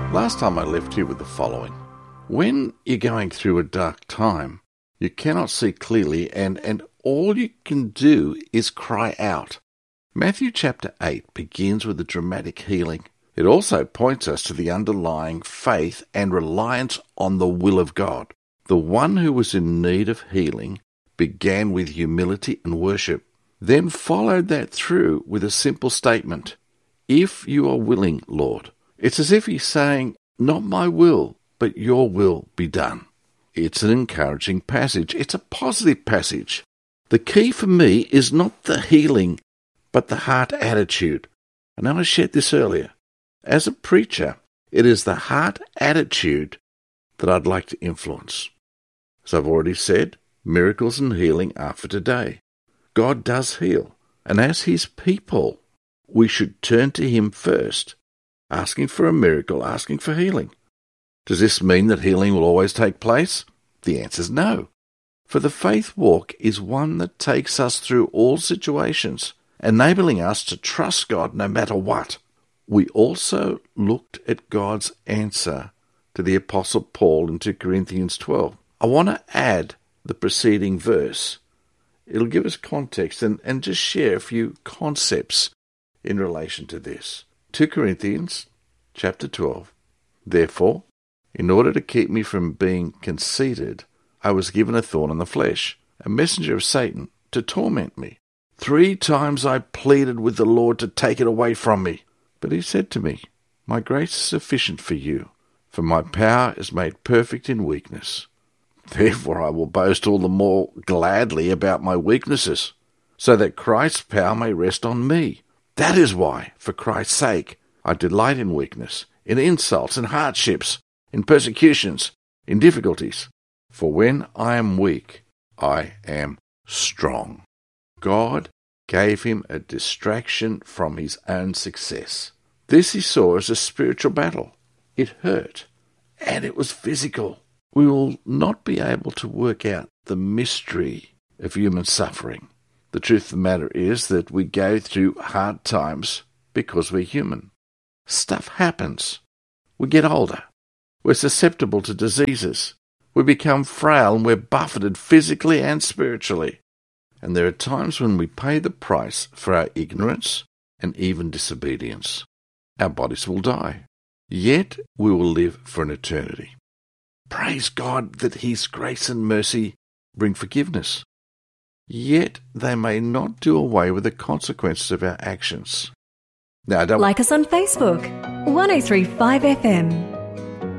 Last time I left you with the following. When you're going through a dark time, you cannot see clearly and all you can do is cry out. Matthew chapter 8 begins with a dramatic healing. It also points us to the underlying faith and reliance on the will of God. The one who was in need of healing began with humility and worship, then followed that through with a simple statement, "If you are willing, Lord." It's as if he's saying, "Not my will, but your will be done." It's an encouraging passage. It's a positive passage. The key for me is not the healing, but the heart attitude. I know I shared this earlier. As a preacher, it is the heart attitude that I'd like to influence. As I've already said, miracles and healing are for today. God does heal, and as his people, we should turn to him first, asking for a miracle, asking for healing. Does this mean that healing will always take place? The answer is no. For the faith walk is one that takes us through all situations, enabling us to trust God no matter what. We also looked at God's answer to the Apostle Paul in 2 Corinthians 12. I want to add the preceding verse. It'll give us context and just share a few concepts in relation to this. 2 Corinthians chapter 12. Therefore, in order to keep me from being conceited, I was given a thorn in the flesh, a messenger of Satan, to torment me. 3 times I pleaded with the Lord to take it away from me. But he said to me, "My grace is sufficient for you, for my power is made perfect in weakness. Therefore I will boast all the more gladly about my weaknesses, so that Christ's power may rest on me. That is why, for Christ's sake, I delight in weakness, in insults, in hardships, in persecutions, in difficulties. For when I am weak, I am strong." God gave him a distraction from his own success. This he saw as a spiritual battle. It hurt, and it was physical. We will not be able to work out the mystery of human suffering. The truth of the matter is that we go through hard times because we're human. Stuff happens. We get older. We're susceptible to diseases. We become frail and we're buffeted physically and spiritually. And there are times when we pay the price for our ignorance and even disobedience. Our bodies will die. Yet we will live for an eternity. Praise God that his grace and mercy bring forgiveness. Yet they may not do away with the consequences of our actions. Now, like us on Facebook, 1035 FM.